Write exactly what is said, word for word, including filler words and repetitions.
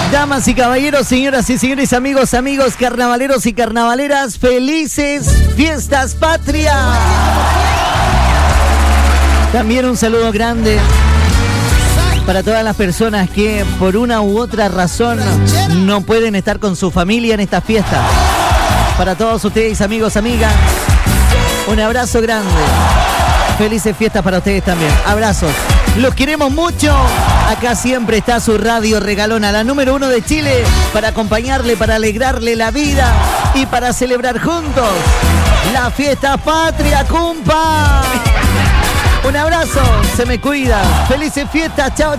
Damas y caballeros, señoras y señores, amigos, amigos, carnavaleros y carnavaleras, felices fiestas patrias. También un saludo grande para todas las personas que por una u otra razón no pueden estar con su familia en estas fiestas. Para todos ustedes, amigos, amigas, un abrazo grande. Felices fiestas para ustedes también. Abrazos. Los queremos mucho. Acá siempre está su radio regalona, la número uno de Chile, para acompañarle, para alegrarle la vida y para celebrar juntos la fiesta patria, cumpa. Un abrazo, se me cuida. Felices fiestas, chao.